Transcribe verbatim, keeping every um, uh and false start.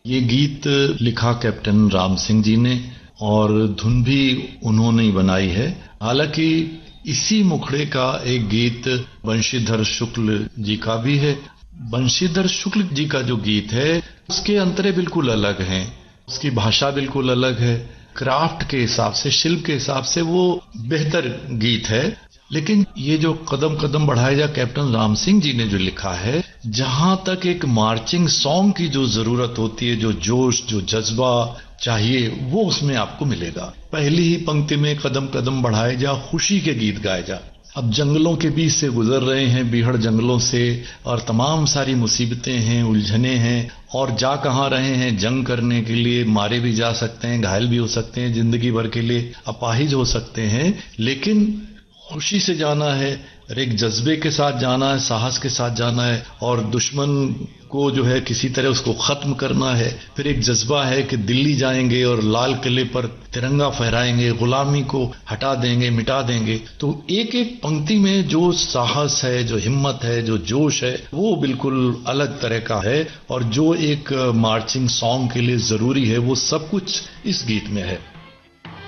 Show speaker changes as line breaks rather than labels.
ये गीत लिखा कैप्टन राम सिंह जी ने और धुन भी उन्होंने ही बनाई है। हालांकि इसी मुखड़े का एक गीत बंशीधर शुक्ल जी का भी है। बंशीधर शुक्ल जी का जो गीत है उसके अंतरे बिल्कुल अलग हैं, उसकी भाषा बिल्कुल अलग है, क्राफ्ट के हिसाब से, शिल्प के हिसाब से वो बेहतर गीत है। लेकिन ये जो कदम कदम बढ़ाए जा कैप्टन राम सिंह जी ने जो लिखा है, जहां तक एक मार्चिंग सॉन्ग की जो जरूरत होती है, जो जोश, जो जज्बा चाहिए, वो उसमें आपको मिलेगा। पहली ही पंक्ति में कदम कदम बढ़ाए जा, खुशी के गीत गाए जा। अब जंगलों के बीच से गुजर रहे हैं, बीहड़ जंगलों से, और तमाम सारी मुसीबतें हैं, उलझने हैं, और जा कहाँ रहे हैं, जंग करने के लिए। मारे भी जा सकते हैं, घायल भी हो सकते हैं, जिंदगी भर के लिए अपाहिज हो सकते हैं, लेकिन खुशी से जाना है, एक जज्बे के साथ जाना है, साहस के साथ जाना है, और दुश्मन को जो है किसी तरह उसको खत्म करना है। फिर एक जज्बा है कि दिल्ली जाएंगे और लाल किले पर तिरंगा फहराएंगे, गुलामी को हटा देंगे, मिटा देंगे। तो एक एक पंक्ति में जो साहस है, जो हिम्मत है, जो जोश है, वो बिल्कुल अलग तरह का है, और जो एक मार्चिंग सॉन्ग के लिए जरूरी है, वो सब कुछ इस गीत में है।